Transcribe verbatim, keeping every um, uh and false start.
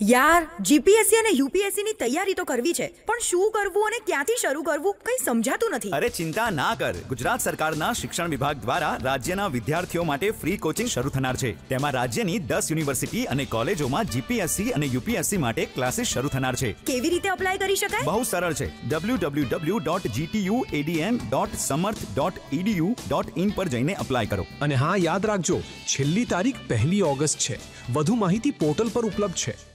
યાર, જીપીએસસી અને યુપીએસસી ની તૈયારી તો કરવી છે, પણ શું કરવું અને ક્યાંથી શરૂ કરવું કંઈ સમજાતું નથી. અરે ચિંતા ના કર, ગુજરાત સરકારના શિક્ષણ વિભાગ દ્વારા રાજ્યના વિદ્યાર્થીઓ માટે ફ્રી કોચિંગ શરૂ થનાર છે. તેમાં રાજ્યની દસ યુનિવર્સિટી અને કોલેજોમાં જીપીએસસી અને યુપીએસસી માટે ક્લાસીસ શરૂ થનાર છે. કેવી રીતે અપ્લાય કરી શકાય? બહુ સરળ છે. W W W dot જીટીયુએડીએન dot સમર્થ ડોટ ઈડીયુ ડોટ ઇન પર જઈને અપ્લાય કરો. અને હા, યાદ રાખજો, છેલ્લી તારીખ પહેલી ઓગસ્ટ છે. વધુ માહિતી પોર્ટલ પર ઉપલબ્ધ છે.